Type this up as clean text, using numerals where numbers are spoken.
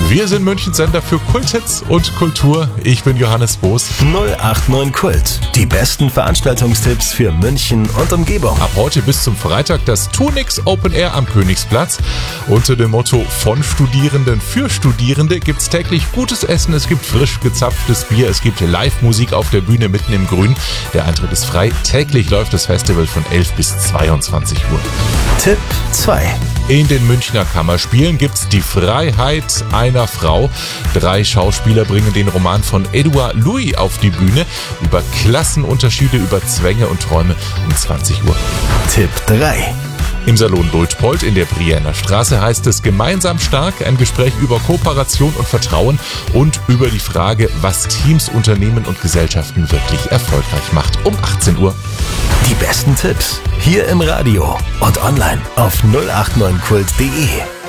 Wir sind Münchens Sender für Kulthits und Kultur. Ich bin Johannes Boos. 089 Kult. Die besten Veranstaltungstipps für München und Umgebung. Ab heute bis zum Freitag das Tunix Open Air am Königsplatz. Unter dem Motto von Studierenden für Studierende gibt's täglich gutes Essen, es gibt frisch gezapftes Bier, es gibt Live-Musik auf der Bühne mitten im Grün. Der Eintritt ist frei. Täglich läuft das Festival von 11 bis 22 Uhr. Tipp 2. In den Münchner Kammerspielen gibt's Die Freiheit einer Frau. 3 Schauspieler bringen den Roman von Edouard Louis auf die Bühne. Über Klassenunterschiede, über Zwänge und Träume um 20 Uhr. Tipp 3. Im Salon Luitpold in der Brienner Straße heißt es Gemeinsam stark, ein Gespräch über Kooperation und Vertrauen und über die Frage, was Teams, Unternehmen und Gesellschaften wirklich erfolgreich macht. Um 18 Uhr. Die besten Tipps hier im Radio und online auf 089kult.de.